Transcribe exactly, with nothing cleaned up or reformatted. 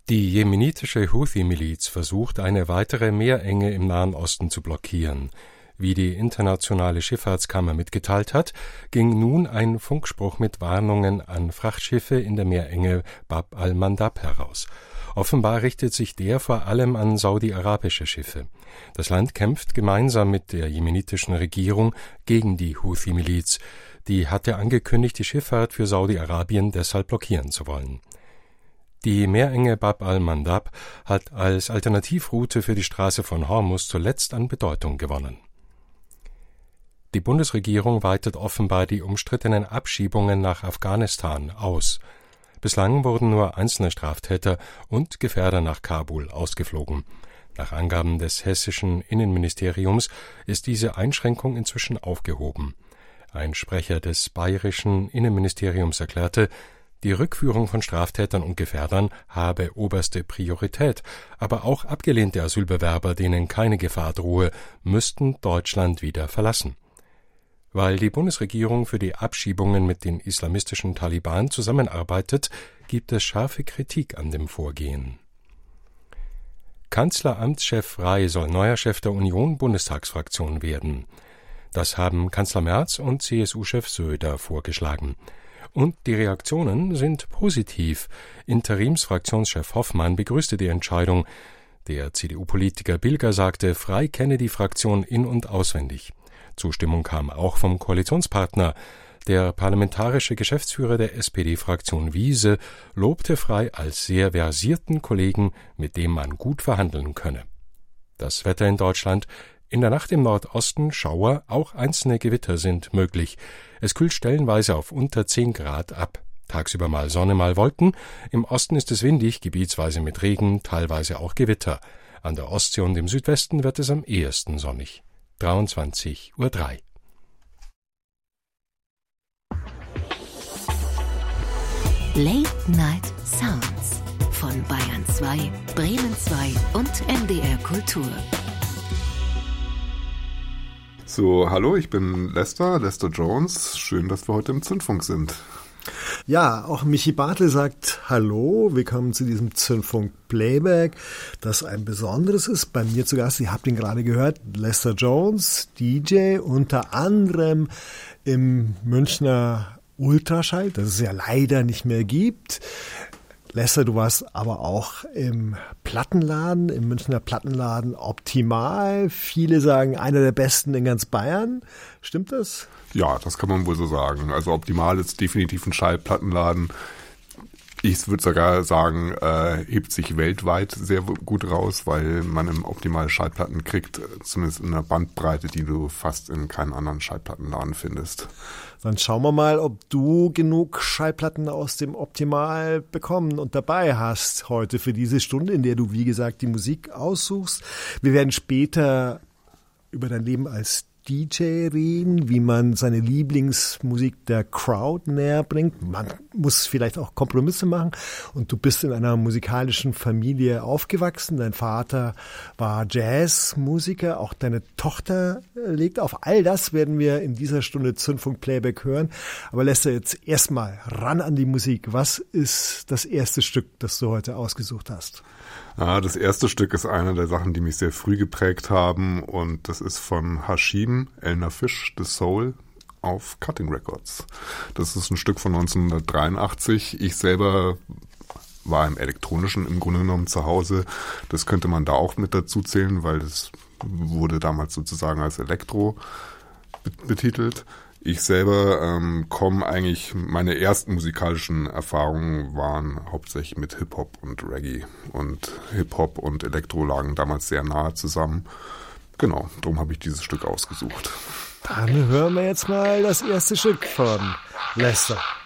Die jemenitische Houthi-Miliz versucht, eine weitere Meerenge im Nahen Osten zu blockieren. Wie die internationale Schifffahrtskammer mitgeteilt hat, ging nun ein Funkspruch mit Warnungen an Frachtschiffe in der Meerenge Bab al-Mandab heraus. Offenbar richtet sich der vor allem an saudi-arabische Schiffe. Das Land kämpft gemeinsam mit der jemenitischen Regierung gegen die Houthi-Miliz. Die hatte angekündigt, die Schifffahrt für Saudi-Arabien deshalb blockieren zu wollen. Die Meerenge Bab al-Mandab hat als Alternativroute für die Straße von Hormuz zuletzt an Bedeutung gewonnen. Die Bundesregierung weitet offenbar die umstrittenen Abschiebungen nach Afghanistan aus. Bislang wurden nur einzelne Straftäter und Gefährder nach Kabul ausgeflogen. Nach Angaben des hessischen Innenministeriums ist diese Einschränkung inzwischen aufgehoben. Ein Sprecher des bayerischen Innenministeriums erklärte, die Rückführung von Straftätern und Gefährdern habe oberste Priorität, aber auch abgelehnte Asylbewerber, denen keine Gefahr drohe, müssten Deutschland wieder verlassen. Weil die Bundesregierung für die Abschiebungen mit den islamistischen Taliban zusammenarbeitet, gibt es scharfe Kritik an dem Vorgehen. Kanzleramtschef Rey soll neuer Chef der Union-Bundestagsfraktion werden. Das haben Kanzler Merz und C S U-Chef Söder vorgeschlagen. Und die Reaktionen sind positiv. Interimsfraktionschef Hoffmann begrüßte die Entscheidung. Der C D U-Politiker Bilger sagte, Frey kenne die Fraktion in- und auswendig. Zustimmung kam auch vom Koalitionspartner. Der parlamentarische Geschäftsführer der S P D-Fraktion Wiese lobte Frey als sehr versierten Kollegen, mit dem man gut verhandeln könne. Das Wetter in Deutschland: In der Nacht im Nordosten Schauer, auch einzelne Gewitter sind möglich. Es kühlt stellenweise auf unter zehn Grad ab. Tagsüber mal Sonne, mal Wolken. Im Osten ist es windig, gebietsweise mit Regen, teilweise auch Gewitter. An der Ostsee und im Südwesten wird es am ehesten sonnig. dreiundzwanzig Uhr drei. Late Night Sounds von Bayern zwei, Bremen zwei und M D R Kultur. So, hallo, ich bin Lester, Lester Jones. Schön, dass wir heute im Zündfunk sind. Ja, auch Michi Bartel sagt Hallo, willkommen zu diesem Zündfunk Playback, das ein besonderes ist. Bei mir zu Gast, ihr habt ihn gerade gehört, Lester Jones, D J, unter anderem im Münchner Ultraschall, das es ja leider nicht mehr gibt. Lester, du warst aber auch im Plattenladen, im Münchner Plattenladen Optimal. Viele sagen, einer der besten in ganz Bayern. Stimmt das? Ja, das kann man wohl so sagen. Also Optimal ist definitiv ein Schallplattenladen. Ich würde sogar sagen, äh, hebt sich weltweit sehr gut raus, weil man im Optimal Schallplatten kriegt, zumindest in einer Bandbreite, die du fast in keinem anderen Schallplattenladen findest. Dann schauen wir mal, ob du genug Schallplatten aus dem Optimal bekommen und dabei hast heute für diese Stunde, in der du, wie gesagt, die Musik aussuchst. Wir werden später über dein Leben als D J reden, wie man seine Lieblingsmusik der Crowd näher bringt. Man muss vielleicht auch Kompromisse machen. Und du bist in einer musikalischen Familie aufgewachsen. Dein Vater war Jazzmusiker, auch deine Tochter legt auf. All das werden wir in dieser Stunde Zündfunk Playback hören. Aber Lester, jetzt erstmal ran an die Musik. Was ist das erste Stück, das du heute ausgesucht hast? Ja, das erste Stück ist eine der Sachen, die mich sehr früh geprägt haben, und das ist von Hashim, Elna Fish, The Soul auf Cutting Records. Das ist ein Stück von neunzehnhundertdreiundachtzig. Ich selber war im Elektronischen im Grunde genommen zu Hause. Das könnte man da auch mit dazu zählen, weil das wurde damals sozusagen als Elektro betitelt. Ich selber ähm, komme eigentlich, meine ersten musikalischen Erfahrungen waren hauptsächlich mit Hip-Hop und Reggae. Und Hip-Hop und Elektro lagen damals sehr nahe zusammen. Genau, darum habe ich dieses Stück ausgesucht. Dann hören wir jetzt mal das erste Stück von Lester.